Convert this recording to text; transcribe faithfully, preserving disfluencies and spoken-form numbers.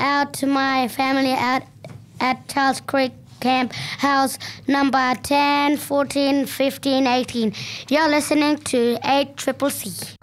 out to my family out at Charles Creek Camp House number ten, fourteen, fifteen, eighteen. You're listening to eight Triple C.